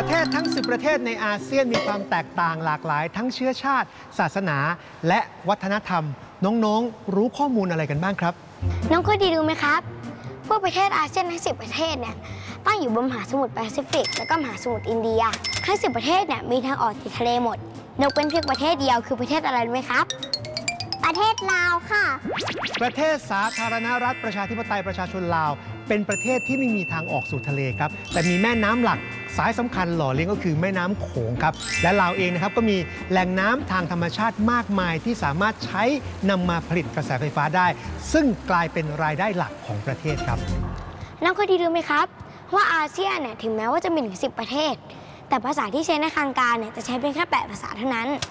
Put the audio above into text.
ประเทศทั้ง10ประเทศในอาเซียนมีความแตกต่างหลากหลายทั้งเชื้อชาติ ศาสนาและวัฒนธรรมน้องๆรู้ข้อมูลอะไรกันบ้างครับน้องก็ดีรู้ไหมครับพวกประเทศอาเซียนทั้ง10ประเทศเนี่ยตั้งอยู่บนมหาสมุทรแปซิฟิกและก็มหาสมุทรอินเดียทั้ง10ประเทศเนี่ยมีทางออกติดทะเลหมดยกเว้นเพียงประเทศเดียวคือประเทศอะไรรู้ไหมครับประเทศลาวค่ะประเทศสาธารณรัฐประชาธิปไตยประชาชนลาวเป็นประเทศที่ไม่มีทางออกสู่ทะเลครับแต่มีแม่น้ำหลักสายสำคัญหล่อเลี้ยงก็คือแม่น้ำโขงครับและลาวเองนะครับก็มีแหล่งน้ำทางธรรมชาติมากมายที่สามารถใช้นำมาผลิตกระแสไฟฟ้าได้ซึ่งกลายเป็นรายได้หลักของประเทศครับน้องก็ดีรู้ไหมครับว่าอาเซียนเนี่ยถึงแม้ว่าจะมีถึง10ประเทศแต่ภาษาที่ใช้ในทางการเนี่ยจะใช้เพียงแค่8ภาษาเท่านั้น